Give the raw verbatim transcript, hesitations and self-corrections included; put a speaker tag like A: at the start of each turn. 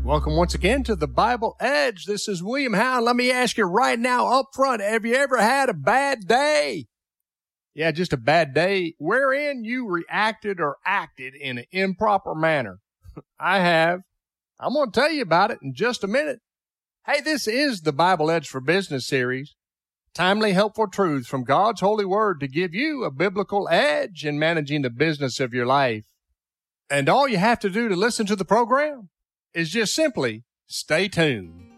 A: Welcome once again to the Bible Edge. This is William Howard. Let me ask you right now up front, have you ever had a bad day? Yeah, just a bad day wherein you reacted or acted in an improper manner. I have. I'm going to tell you about it in just a minute. Hey, this is the Bible Edge for Business series. Timely, helpful truths from God's holy word to give you a biblical edge in managing the business of your life. And all you have to do to listen to the program is just simply stay tuned.